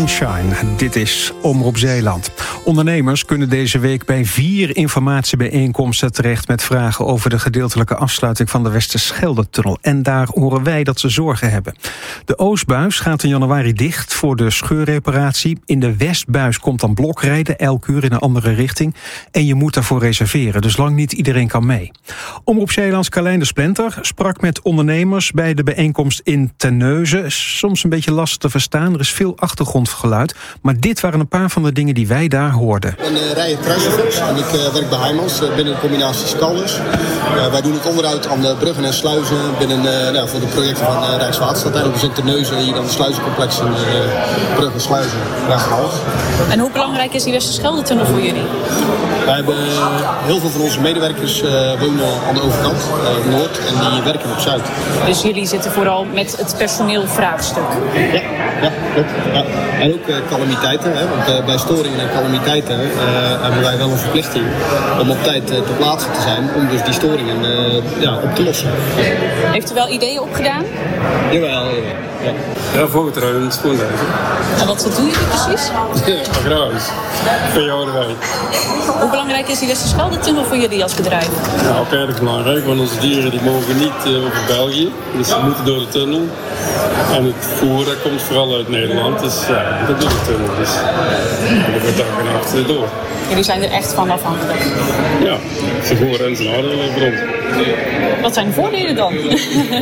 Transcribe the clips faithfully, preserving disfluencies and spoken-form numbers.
Shine. Dit is Omroep Zeeland. Ondernemers kunnen deze week bij vier informatiebijeenkomsten terecht met vragen over de gedeeltelijke afsluiting van de Westerschelde-tunnel. En daar horen wij dat ze zorgen hebben. De Oostbuis gaat in januari dicht voor de scheurreparatie. In de Westbuis komt dan blokrijden, elk uur in een andere richting. En je moet daarvoor reserveren, dus lang niet iedereen kan mee. Omroep Zeelands Carlijn de Splinter sprak met ondernemers bij de bijeenkomst in Terneuzen. Soms een beetje lastig te verstaan, er is veel achtergrondgeluid. Maar dit waren een paar van de dingen die wij daar hoorden. Ik ben uh, Rijer Kruijsevers en ik uh, werk bij Heijmans uh, binnen de combinatie Scalders. Uh, wij doen het onderhoud aan de bruggen en sluizen binnen uh, nou, voor de projecten van uh, Rijkswaterstaat. En we zitten Terneuzen hier dan de sluizencomplex en uh, bruggen en sluizen. En hoe belangrijk is die Westerschelde-tunnel voor jullie? Wij hebben uh, heel veel van onze medewerkers uh, wonen aan de overkant, uh, Noord, en die werken op Zuid. Dus jullie zitten vooral met het personeelvraagstuk? Ja, ja klopt. Ja. En ook uh, calamiteiten, hè, want uh, bij storingen en calamiteiten uh, hebben wij wel een verplichting om op tijd uh, te plaatsen te zijn om dus die storingen uh, ja, op te lossen. Heeft u wel ideeën opgedaan? Jawel, jawel. Ja, ja voor het ruimen spoorlijnen. En wat doen jullie precies? Ja, agraris. Van jou erbij. Hoe belangrijk is die Westerschelde-tunnel voor jullie als bedrijf? Nou, ook erg belangrijk, want onze dieren die mogen niet uh, over België. Dus ze moeten door de tunnel. En het voer dat komt vooral uit Nederland, dus ja, dat doet de tunnel. Dus dat wordt dag en nacht door. Jullie zijn er echt van afhankelijk? Ja, ze voor en zijn nadelen voor ons. Wat zijn de voordelen dan? Ja,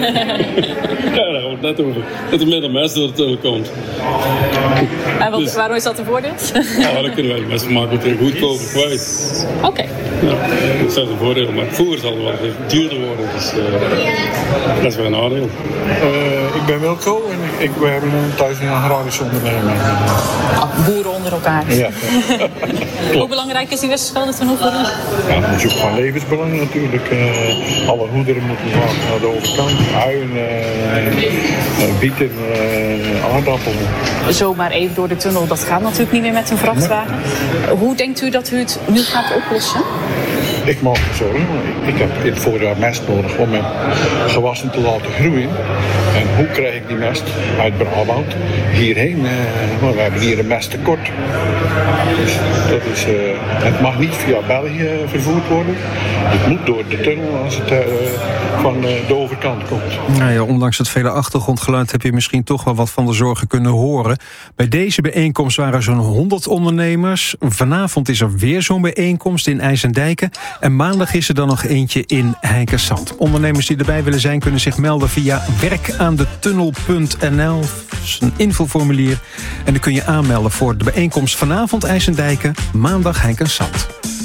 daar gaan we het net over. Dat er minder mest door de tunnel komt. En wat, dus, waarom is dat een voordeel? Ja, dan kunnen wij de mest makkelijk weer goedkoper kwijt. Oké. Okay. Ja, dat is een voordeel, maar het voer zal wel weer duurder worden, dus uh, dat is wel een nadeel. Uh, ik ben Wilco en ik, we hebben een thuis een agrarische onderneming. Ah, boeren onder elkaar. Ja. Hoe belangrijk is die Westerschelde-tunnel voor u? Ja, dat is ook van levensbelang natuurlijk. Uh, alle goederen moeten van naar de overkant. Uien, uh, bieten, uh, aardappelen. Zomaar even door de tunnel, dat gaat natuurlijk niet meer met een vrachtwagen. Nee. Hoe denkt u dat u het nu gaat oplossen? Ik maak me zorgen. Ik heb in het voorjaar mest nodig om mijn gewassen te laten groeien. En hoe krijg ik die mest uit Brabant hierheen? Uh, we hebben hier een mesttekort. Dus dat is, uh, het mag niet via België vervoerd worden. Het moet door de tunnel als het uh, van uh, de overkant komt. Nou ja, ondanks het vele achtergrondgeluid heb je misschien toch wel wat van de zorgen kunnen horen. Bij deze bijeenkomst waren zo'n honderd ondernemers. Vanavond is er weer zo'n bijeenkomst in IJsendijken. En maandag is er dan nog eentje in Heikenszand. Ondernemers die erbij willen zijn kunnen zich melden via werkaandetunnel punt n l. Dat is een infoformulier. En dan kun je aanmelden voor de bijeenkomst vanavond IJsendijken, maandag Heikenszand.